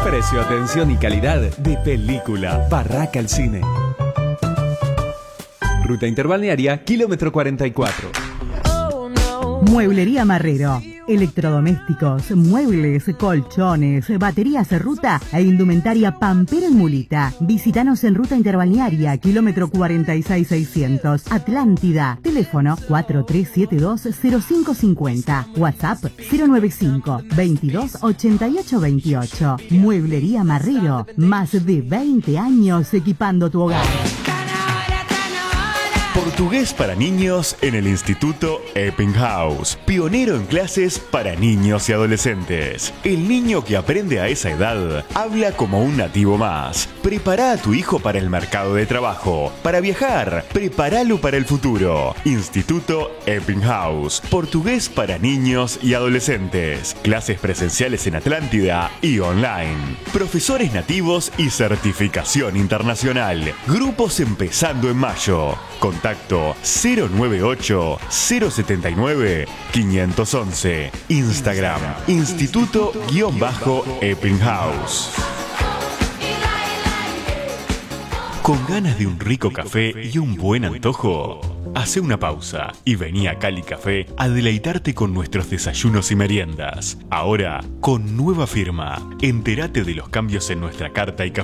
Precio, atención y calidad de película. Barraca al Cine. Ruta Interbalnearia, kilómetro 44. Mueblería Marrero. Electrodomésticos, muebles, colchones, baterías Ruta e indumentaria Pampero y Mulita. Visítanos en Ruta Interbalnearia, kilómetro 46600. Atlántida. Teléfono 4372-0550. WhatsApp 095 22 88 28. Mueblería Marrero. Más de 20 años equipando tu hogar. Portugués para niños en el Instituto Eppinghaus. Pionero en clases para niños y adolescentes. El niño que aprende a esa edad habla como un nativo más. Prepara a tu hijo para el mercado de trabajo. Para viajar, prepáralo para el futuro. Instituto Eppinghaus. Portugués para niños y adolescentes. Clases presenciales en Atlántida y online. Profesores nativos y certificación internacional. Grupos empezando en mayo. Contacto 098-079-511. Instagram, Instituto-Eppinghaus. ¿Con ganas de un rico café y un buen antojo? Hace una pausa y vení a Cali Café a deleitarte con nuestros desayunos y meriendas. Ahora, con nueva firma. Entérate de los cambios en nuestra carta y café.